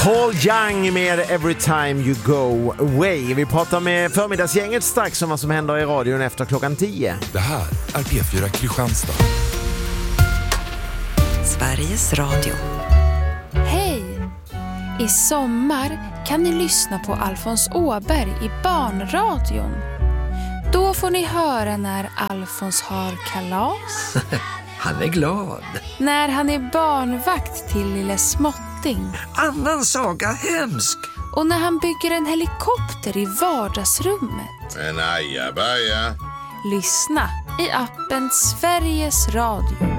Paul Young med Every Time You Go Away. Vi pratar med förmiddagsgänget strax om vad som händer i radion efter klockan 10. Det här är P4 Kristianstad. Sveriges Radio. Hej! I sommar kan ni lyssna på Alfons Åberg i Barnradion. Då får ni höra när Alfons har kalas. Han är glad. När han är barnvakt till lille Småtting. Annan saga hemsk. Och när han bygger en helikopter i vardagsrummet. En ajabaja. Lyssna i appen Sveriges Radio.